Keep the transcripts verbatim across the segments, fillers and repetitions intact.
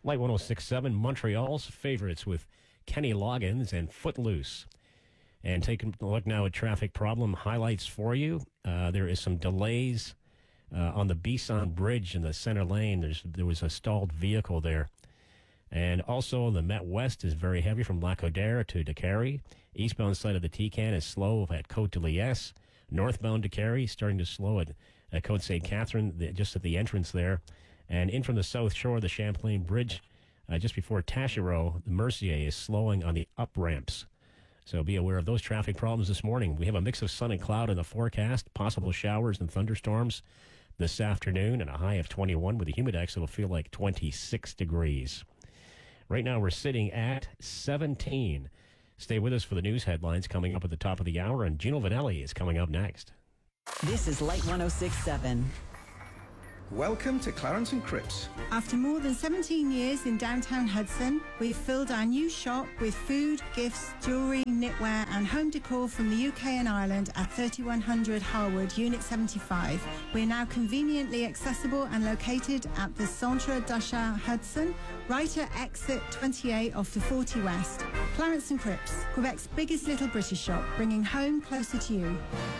Light one oh six point seven, Montreal's favorites with Kenny Loggins and Footloose. And taking a look now at traffic problem highlights for you. Uh, there is some delays uh, on the Bisson Bridge in the center lane. There's There was a stalled vehicle there. And also the Met West is very heavy from Lac-Odère to Décarie. Eastbound side of the T-Can is slow at Côte de Liesse. Northbound Décarie starting to slow at, at Côte Saint Catherine, the, just at the entrance there. And in from the south shore, the Champlain Bridge, uh, just before Taschereau, the Mercier is slowing on the up ramps. So be aware of those traffic problems this morning. We have a mix of sun and cloud in the forecast, possible showers and thunderstorms this afternoon, and a high of twenty-one with a humidex that will feel like twenty-six degrees. Right now we're sitting at seventeen. Stay with us for the news headlines coming up at the top of the hour, and Gino Vanelli is coming up next. This is Light one oh six point seven. Welcome to Clarence and Cripps. After more than seventeen years in downtown Hudson, we've filled our new shop with food, gifts, jewellery, knitwear and home decor from the U K and Ireland at thirty-one hundred Harwood, Unit seventy-five. We're now conveniently accessible and located at the Centre d'Achat Hudson, right at exit twenty-eight off the forty West. Clarence and Cripps, Quebec's biggest little British shop, bringing home closer to you.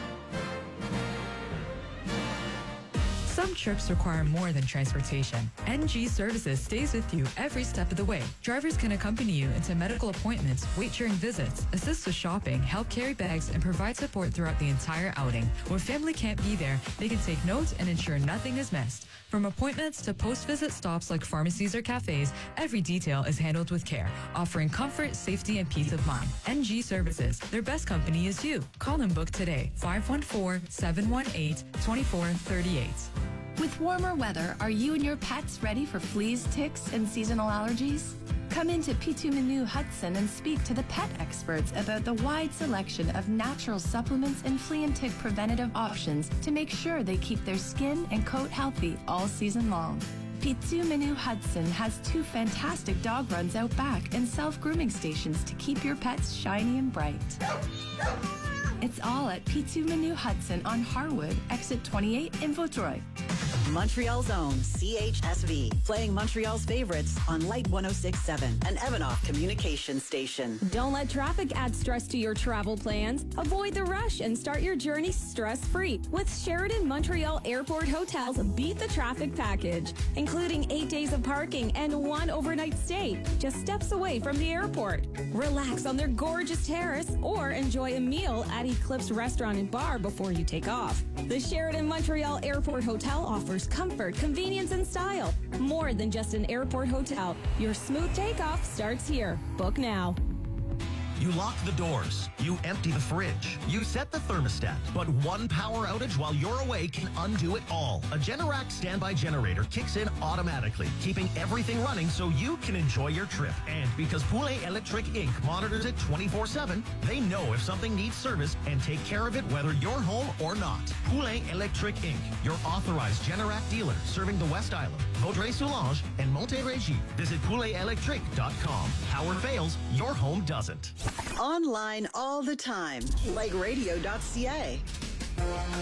Some trips require more than transportation. N G Services stays with you every step of the way. Drivers can accompany you into medical appointments, wait during visits, assist with shopping, help carry bags, and provide support throughout the entire outing. When family can't be there, they can take notes and ensure nothing is missed. From appointments to post-visit stops like pharmacies or cafes, every detail is handled with care, offering comfort, safety, and peace of mind. N G Services, their best company is you. Call and book today, five one four, seven one eight, two four three eight. With warmer weather, are you and your pets ready for fleas, ticks, and seasonal allergies? Come into Pitu Menu Hudson and speak to the pet experts about the wide selection of natural supplements and flea and tick preventative options to make sure they keep their skin and coat healthy all season long. Pitu Menu Hudson has two fantastic dog runs out back and self-grooming stations to keep your pets shiny and bright. It's all at Pitu Menu Hudson on Harwood, exit twenty-eight in Vaudreuil. Montreal's own C H S V, playing Montreal's favorites on Light one oh six point seven, an Evanoff communication station. Don't let traffic add stress to your travel plans. Avoid the rush and start your journey stress-free with Sheraton Montreal Airport Hotels Beat the Traffic package, including eight days of parking and one overnight stay, just steps away from the airport. Relax on their gorgeous terrace or enjoy a meal at Eclipse Restaurant and Bar before you take off. The Sheraton Montreal Airport Hotel offers comfort, convenience, and style. More than just an airport hotel. Your smooth takeoff starts here. Book now. You lock the doors. You empty the fridge. You set the thermostat. But one power outage while you're away can undo it all. A Generac standby generator kicks in automatically, keeping everything running so you can enjoy your trip. And because Poulet Electric Incorporated monitors it twenty-four seven, they know if something needs service and take care of it whether you're home or not. Poulet Electric Incorporated, your authorized Generac dealer serving the West Island, Vaudreuil-Soulanges, and Montérégie. Visit poulet electric dot com. Power fails, your home doesn't. Online all the time, like radio dot c a.